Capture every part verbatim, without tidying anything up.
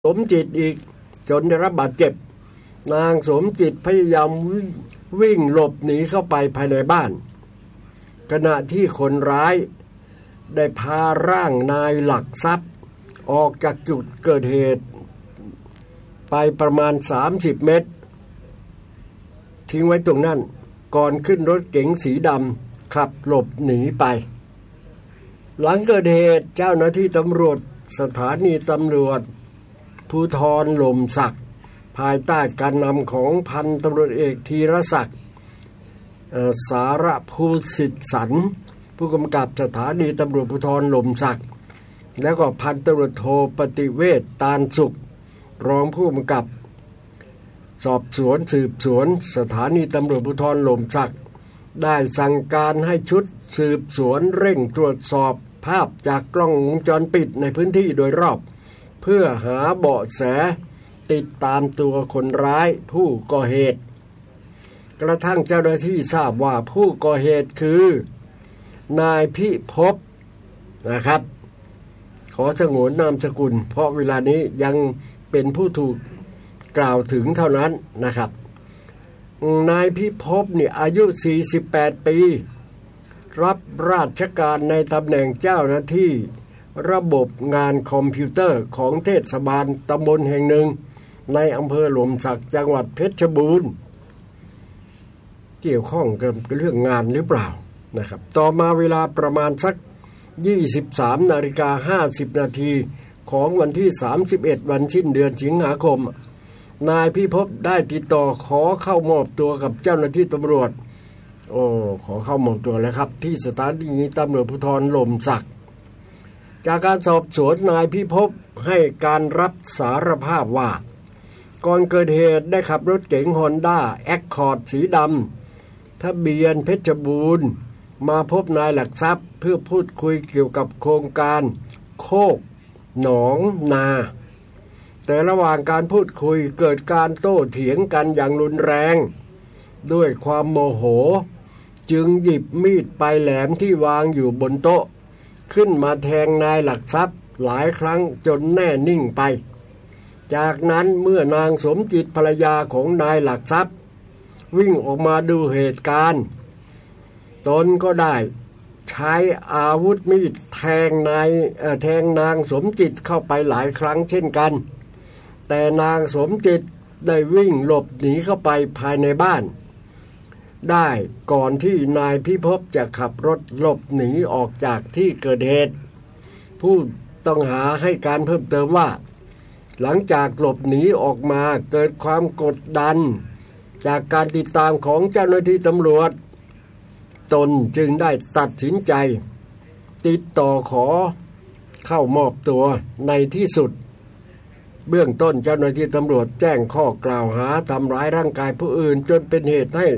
สมจิตอีกจนได้รับบาดเจ็บนางสมจิตพยายามวิ่งหลบหนีเข้าไปภายในบ้านขณะที่คนร้ายได้พาร่างนายหลักทรัพย์ออกจากจุดเกิดเหตุไปประมาณสามสิบเมตรทิ้งไว้ตรงนั้นก่อนขึ้นรถเก๋งสีดำขับหลบหนีไปหลังเกิดเหตุเจ้าหน้าที่ตำรวจสถานีตำรวจภูธรหล่มสักภายใต้การนำของพันตำรวจเอกธีรศักดิ์สารภูสิทธิสันผู้กำกับสถานีตำรวจภูธรหล่มสักแล้วก็พันตำรวจโทปฏิเวศตาลสุขรองผู้กำกับสอบสวนสืบสวนสถานีตำรวจภูธรหล่มสักได้สั่งการให้ชุดสืบสวนเร่งตรวจสอบภาพจากกล้องวงจรปิดในพื้นที่โดยรอบเพื่อหาเบาะแสติดตามตัวคนร้ายผู้ก่อเหตุกระทั่งเจ้าหน้าที่ทราบว่าผู้ก่อเหตุคือนายพิภพนะครับขอสงวนนามสกุลเพราะเวลานี้ยังเป็นผู้ถูกกล่าวถึงเท่านั้นนะครับนายพิภพนี่อายุสี่สิบแปดปีรับราชการในตำแหน่งเจ้าหน้าที่ระบบงานคอมพิวเตอร์ของเทศบาลตำบลแห่งหนึ่งในอำเภอหล่มสักจังหวัดเพชรบูรณ์เกี่ยวข้องกับเรื่องงานหรือเปล่านะครับต่อมาเวลาประมาณสัก ยี่สิบสามนาฬิกาห้าสิบนาทีของวันที่สามสิบเอ็ดวันสิ้นเดือนสิงหาคมนายพิภพได้ติดต่อขอเข้ามอบตัวกับเจ้าหน้าที่ตำรวจโอ้ขอเข้ามอบตัวแล้วครับที่สถานีตำรวจภูธรหล่มสักจากการสอบสวนนายพิภพให้การรับสารภาพว่าก่อนเกิดเหตุได้ขับรถเก๋ง Honda Accord สีดำทะเบียนเพชรบูรณ์มาพบนายหลักทรัพย์เพื่อพูดคุยเกี่ยวกับโครงการโคกหนองนาแต่ระหว่างการพูดคุยเกิดการโต้เถียงกันอย่างรุนแรงด้วยความโมโหจึงหยิบมีดปลายแหลมที่วางอยู่บนโต๊ะขึ้นมาแทงนายหลักทรัพย์หลายครั้งจนแน่นิ่งไปจากนั้นเมื่อนางสมจิตภรรยาของนายหลักทรัพย์วิ่งออกมาดูเหตุการณ์ตนก็ได้ใช้อาวุธมีดแทงนายเอ่อแทงนางสมจิตเข้าไปหลายครั้งเช่นกันแต่นางสมจิตได้วิ่งหลบหนีเข้าไปภายในบ้านได้ก่อนที่นายพิภพจะขับรถหลบหนีออกจากที่เกิดเหตุผู้ต้องหาให้การเพิ่มเติมว่าหลังจากหลบหนีออกมาเกิดความกดดันจากการติดตามของเจ้าหน้าที่ตำรวจตนจึงได้ตัดสินใจติดต่อขอเข้ามอบตัวในที่สุดเบื้องต้นเจ้าหน้าที่ตำรวจแจ้งข้อกล่าวหาทำร้ายร่างกายผู้อื่นจนเป็นเหตุให้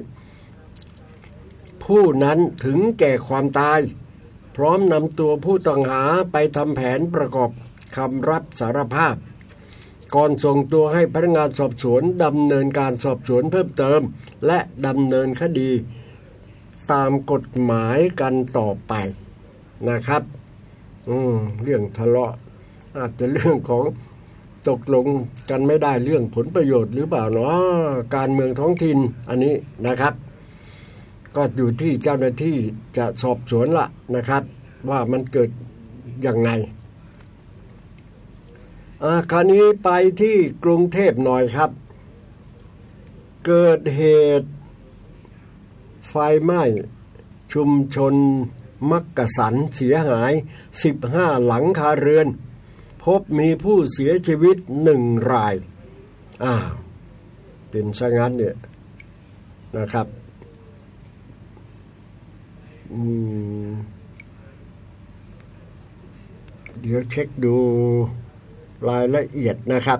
ผู้นั้นถึงแก่ความตายพร้อมนำตัวผู้ต้องหาไปทำแผนประกอบคำรับสารภาพก่อนส่งตัวให้พนักงานสอบสวนดำเนินการสอบสวนเพิ่มเติมและดำเนินคดีตามกฎหมายกันต่อไปนะครับอืมเรื่องทะเลาะอาจจะเรื่องของตกลงกันไม่ได้เรื่องผลประโยชน์หรือเปล่าเนาะการเมืองท้องถิ่นอันนี้นะครับก็อยู่ที่เจ้าหน้าที่จะสอบสวนละนะครับว่ามันเกิดยังไงอ่าคราวนี้ไปที่กรุงเทพหน่อยครับเกิดเหตุไฟไหม้ชุมชนมักกะสันเสียหายสิบห้าหลังคาเรือนพบมีผู้เสียชีวิตหนึ่งรายอ้าวเป็นซะงั้นเนี่ยนะครับอืมเดี๋ยวเช็คดูรายละเอียดนะครับ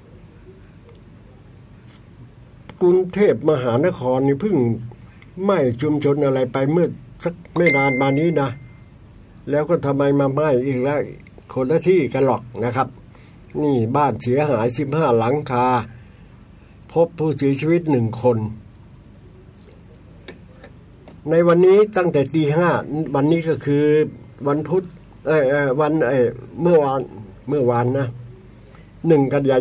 กรุงเทพมหานครนี่เพิ่งไหม้ชุมชนอะไรไปเมื่อสักไม่นานมานี้นะแล้วก็ทำไมมาไหม้อีกแล้วคนละที่กันหรอกนะครับนี่บ้านเสียหายสิบห้าหลังคาพบผู้เสียชีวิตหนึ่งคนในวันนี้ตั้งแต่ตีห้าวันนี้ก็คือวันพุธเอ้ยวันเอ้ยเมื่อวานเมื่อวานนะหนึ่งกันยายน